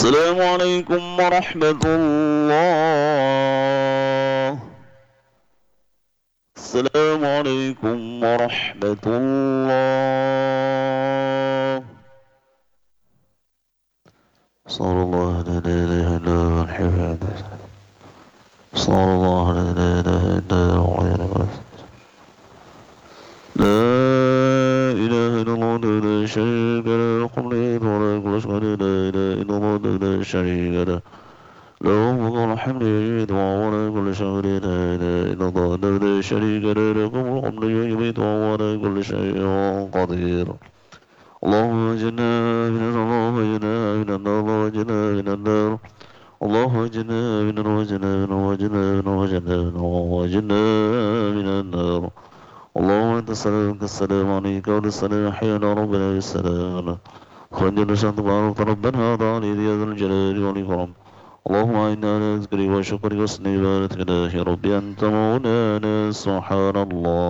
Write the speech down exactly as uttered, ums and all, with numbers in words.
السلام عليكم ورحمة الله. السلام عليكم ورحمة الله. صلى الله لا إله إلا هو الحي القيوم. صلى الله لا إله إلا هو الحي القيوم. لا إله إلا الله لا شريك له قل ولا كل شيء لا إله إلا الله لا شريك له له الملك والحمد يميت وهو على كل شيء لا إله إلا الله لا شريك له لكم الحمد يميت وهو على كل شيء قدير. اللهم اجعلنا من النار واجعلنا من النار واجعلنا من النار. اللهم اجعلنا من النار واجعلنا من النار واجعلنا من النار واجعلنا من النار. اللهم انت السلام منك السلام عليك والسلام حينا ربنا بالسلام. خرجنا شرط بارك ربنا هذا علي ذي الجلال والإكرام. اللهم إنا على ذكرك وشكرك وحسن عبادتك يا ربي أنت مولانا سبحان الله.